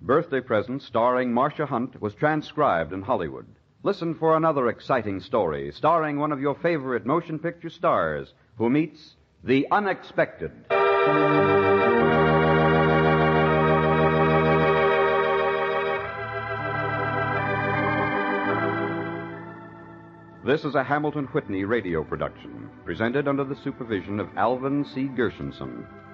Birthday Present, starring Marcia Hunt, was transcribed in Hollywood. Listen for another exciting story starring one of your favorite motion picture stars who meets the unexpected. This is a Hamilton Whitney radio production, presented under the supervision of Alvin C. Gershenson.